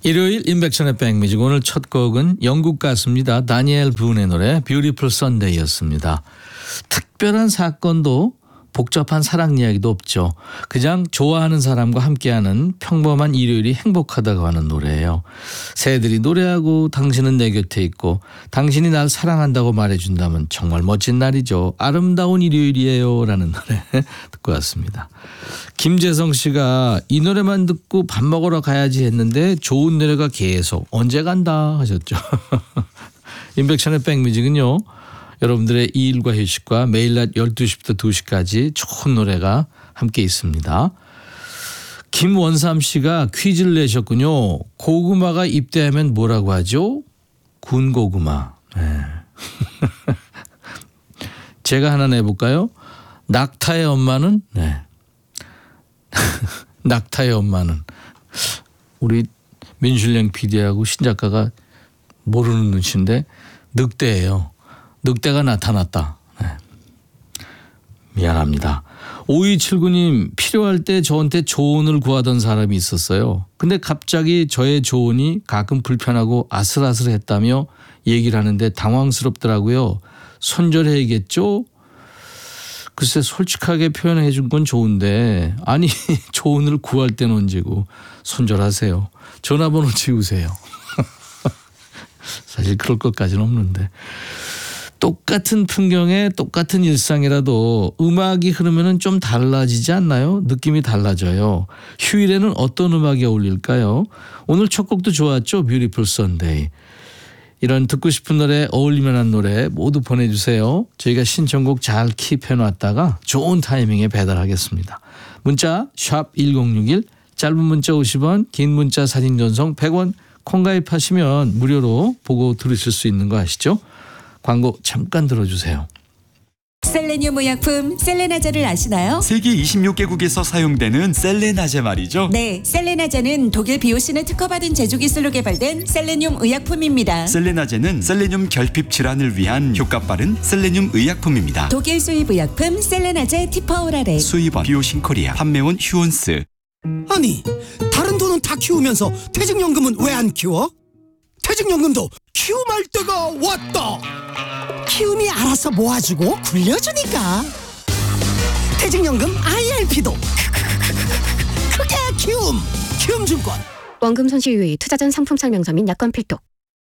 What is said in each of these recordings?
일요일 인백션의 백뮤직 오늘 첫 곡은 영국 가수입니다. 다니엘 분의 노래 Beautiful Sunday였습니다. 특별한 사건도 복잡한 사랑 이야기도 없죠. 그냥 좋아하는 사람과 함께하는 평범한 일요일이 행복하다고 하는 노래예요. 새들이 노래하고 당신은 내 곁에 있고 당신이 날 사랑한다고 말해준다면 정말 멋진 날이죠. 아름다운 일요일이에요 라는 노래 듣고 왔습니다. 김재성 씨가 이 노래만 듣고 밥 먹으러 가야지 했는데 좋은 노래가 계속 언제 간다 하셨죠. 인백션의 백뮤직은요. 여러분들의 일과 휴식과 매일 낮 12시부터 2시까지 좋은 노래가 함께 있습니다. 김원삼 씨가 퀴즈를 내셨군요. 고구마가 입대하면 뭐라고 하죠? 군고구마. 네. 제가 하나 내볼까요? 낙타의 엄마는? 네. 낙타의 엄마는 우리 민슐랭 PD하고 신작가가 모르는 눈치인데 늑대예요. 늑대가 나타났다. 네. 미안합니다. 5279님 필요할 때 저한테 조언을 구하던 사람이 있었어요. 근데 갑자기 저의 조언이 가끔 불편하고 아슬아슬했다며 얘기를 하는데 당황스럽더라고요. 손절해야겠죠? 글쎄 솔직하게 표현해 준 건 좋은데 아니 조언을 구할 때는 언제고 손절하세요. 전화번호 지우세요. 사실 그럴 것까지는 없는데. 똑같은 풍경에 똑같은 일상이라도 음악이 흐르면 좀 달라지지 않나요? 느낌이 달라져요. 휴일에는 어떤 음악이 어울릴까요? 오늘 첫 곡도 좋았죠? Beautiful Sunday. 이런 듣고 싶은 노래, 어울릴만한 노래 모두 보내주세요. 저희가 신청곡 잘 킵해놨다가 좋은 타이밍에 배달하겠습니다. 문자 샵 1061, 짧은 문자 50원, 긴 문자 사진 전송 100원, 콩 가입하시면 무료로 보고 들으실 수 있는 거 아시죠? 광고 잠깐 들어주세요. 셀레늄 의약품 셀레나제를 아시나요? 세계 26개국에서 사용되는 셀레나제 말이죠. 네, 셀레나제는 독일 BOC는 특허받은 제조기술로 개발된 셀레늄 의약품입니다. 셀레나제는 셀레늄 결핍 질환을 위한 효과 빠른 셀레늄 의약품입니다. 독일 수입 의약품 셀레나제 티퍼오라레. 수입원 비오신코리아, 판매원 휴온스. 아니 다른 돈은 다 키우면서 퇴직연금은 왜 안 키워? 퇴직연금도 키움할 때가 왔다. 키움이 알아서 모아주고 굴려주니까. 퇴직연금 IRP도 크게 키움증권. 원금 손실 유의, 투자 전 상품 설명서 및 약관 필독.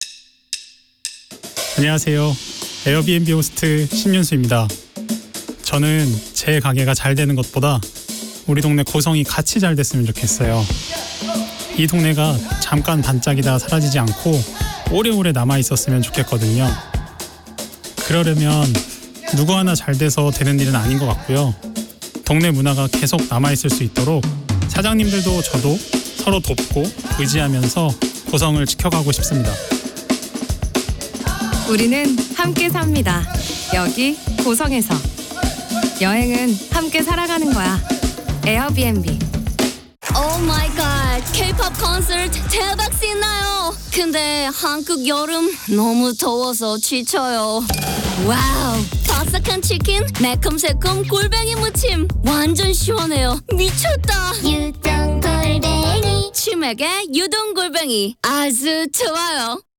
안녕하세요. 에어비앤비 호스트 신윤수입니다. 저는 제 가게가 잘 되는 것보다 우리 동네 고성이 같이 잘 됐으면 좋겠어요. 이 동네가 잠깐 반짝이다 사라지지 않고 오래오래 남아있었으면 좋겠거든요. 그러려면 누구 하나 잘 돼서 되는 일은 아닌 것 같고요. 동네 문화가 계속 남아있을 수 있도록 사장님들도 저도 서로 돕고 의지하면서 고성을 지켜가고 싶습니다. 우리는 함께 삽니다. 여기 고성에서. 여행은 함께 살아가는 거야. 에어비앤비. 오 마이 갓, K-pop 콘서트 대박 신나요. 근데 한국 여름 너무 더워서 지쳐요. 와우, 바삭한 치킨, 매콤새콤 골뱅이 무침 완전 시원해요. 미쳤다. 유동 골뱅이. 치맥에 유동 골뱅이 아주 좋아요.